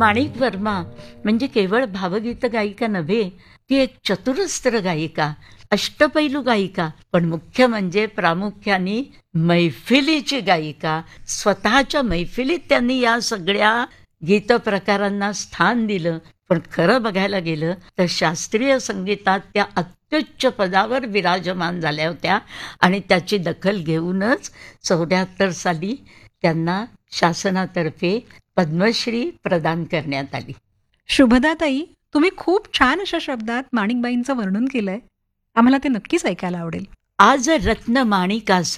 माणिक वर्मा म्हणजे केवळ भावगीत गायिका नव्हे, ती एक चतुरस्त्र गायिका, अष्टपैलू गायिका, पण मुख्य म्हणजे प्रामुख्याने मैफिलीची गायिका. स्वतःच्या मैफिलीत त्यांनी या सगळ्या गीतप्रकारांना स्थान दिलं. पण खरं बघायला गेलं तर शास्त्रीय संगीतात त्या अत्युच्च पदावर विराजमान झाल्या होत्या आणि त्याची दखल घेऊनच 74 साली त्यांना शासनातर्फे पद्मश्री प्रदान करण्यात आली. शुभदाताई, तुम्ही खूप छान अशा शब्दात माणिकबाईंचं वर्णन केलंय. आम्हाला ते नक्कीच ऐकायला आवडेल. आज रत्न माणिकास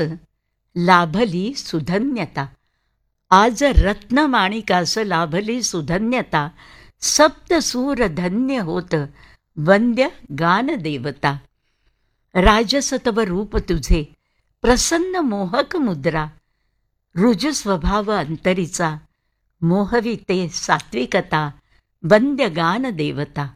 लाभली सुधन्यता, आज रत्न माणिकास लाभली सुधन्यता, सप्तसूर धन्य होत वंद्य गान देवता. राजसत्व रूप तुझे प्रसन्न मोहक मुद्रा, रुजु स्वभाव अंतरीचा, मोहवी ते सात्विकता, वंद्य गान देवता.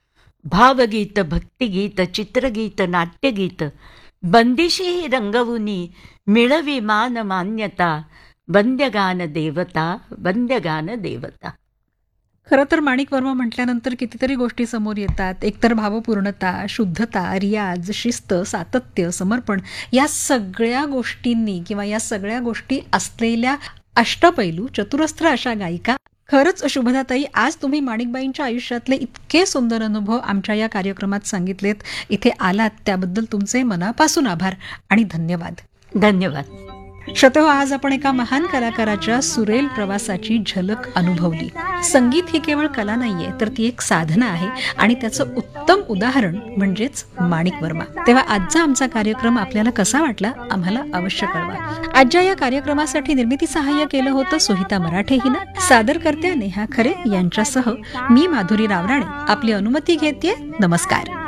भावगीत, भक्तिगीत, चित्रगीत, नाट्यगीत बंदिशी रंगवुनी मिळवी मान मान्यता, वंद्यगान देवता, वंद्यगान देवता. खरं तर माणिक वर्मा म्हटल्यानंतर कितीतरी गोष्टी समोर येतात. एकतर भावपूर्णता, शुद्धता, रियाज, शिस्त, सातत्य, समर्पण या सगळ्या गोष्टींनी किंवा या सगळ्या गोष्टी असलेल्या अष्टपैलू चतुरस्त्र अशा गायिका. खरंच शुभदाताई, आज तुम्ही माणिकबाईंच्या आयुष्यातले इतके सुंदर अनुभव आमच्या या कार्यक्रमात सांगितलेत. इथे आलात त्याबद्दल तुमचे मनापासून आभार आणि धन्यवाद. धन्यवाद. श्रोतेहो, आज आपण एका महान कलाकाराच्या सुरेल प्रवासाची झलक अनुभवली. संगीत ही केवळ कला नाहीये, तर ती एक साधना आहे आणि त्याचं उत्तम उदाहरण म्हणजेच माणिक वर्मा. तेव्हा आजचा आमचा कार्यक्रम आपल्याला कसा वाटला आम्हाला अवश्य कळवा. आजच्या या कार्यक्रमासाठी निर्मिती सहाय्य केलं होतं सुहिता मराठे हिनं. सादरकर्त्या नेहा खरे यांच्यासह मी माधुरी रावराणे आपली अनुमती घेतेय. नमस्कार.